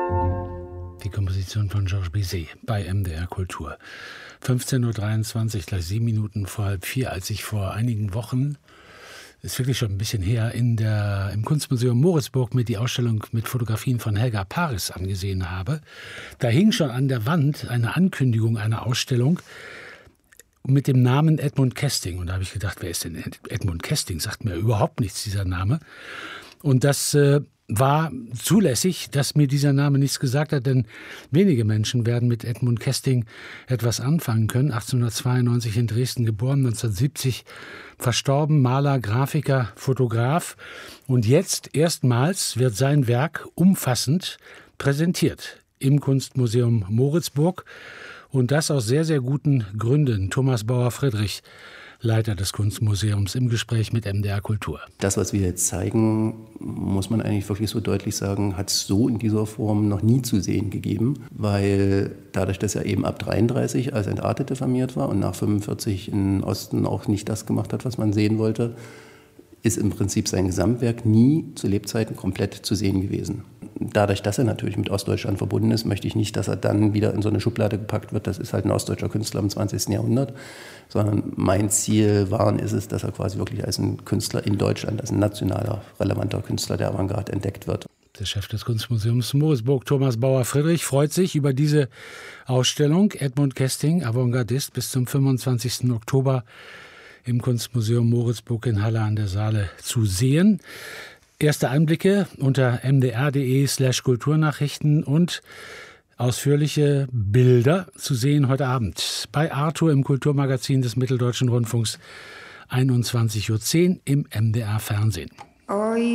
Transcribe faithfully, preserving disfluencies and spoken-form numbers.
Die Komposition von Georges Bizet bei M D R Kultur. fünfzehn Uhr dreiundzwanzig, gleich sieben Minuten vor halb vier, als ich vor einigen Wochen, ist wirklich schon ein bisschen her, in der, im Kunstmuseum Moritzburg mir die Ausstellung mit Fotografien von Helga Paris angesehen habe. Da hing schon an der Wand eine Ankündigung einer Ausstellung mit dem Namen Edmund Kesting. Und da habe ich gedacht, wer ist denn Edmund Kesting? Sagt mir überhaupt nichts, dieser Name. Und das äh, war zulässig, dass mir dieser Name nichts gesagt hat, denn wenige Menschen werden mit Edmund Kesting etwas anfangen können. achtzehnhundertzweiundneunzig in Dresden geboren, neunzehnhundertsiebzig verstorben, Maler, Grafiker, Fotograf. Und jetzt erstmals wird sein Werk umfassend präsentiert im Kunstmuseum Moritzburg. Und das aus sehr, sehr guten Gründen. Thomas Bauer-Friedrich, Leiter des Kunstmuseums, im Gespräch mit M D R Kultur. Das, was wir jetzt zeigen, muss man eigentlich wirklich so deutlich sagen, hat es so in dieser Form noch nie zu sehen gegeben, weil dadurch, dass er eben ab dreiunddreißig als Entartet diffamiert war und nach fünfundvierzig im Osten auch nicht das gemacht hat, was man sehen wollte, ist im Prinzip sein Gesamtwerk nie zu Lebzeiten komplett zu sehen gewesen. Dadurch, dass er natürlich mit Ostdeutschland verbunden ist, möchte ich nicht, dass er dann wieder in so eine Schublade gepackt wird, das ist halt ein ostdeutscher Künstler im zwanzigsten Jahrhundert, sondern mein Ziel war und ist es, dass er quasi wirklich als ein Künstler in Deutschland, als ein nationaler, relevanter Künstler der Avantgarde entdeckt wird. Der Chef des Kunstmuseums Moritzburg, Thomas Bauer-Friedrich, freut sich über diese Ausstellung. Edmund Kesting, Avantgardist, bis zum fünfundzwanzigsten Oktober im Kunstmuseum Moritzburg in Halle an der Saale zu sehen. Erste Einblicke unter mdr.de slash Kulturnachrichten und ausführliche Bilder zu sehen heute Abend bei Arthur im Kulturmagazin des Mitteldeutschen Rundfunks einundzwanzig Uhr zehn im M D R Fernsehen.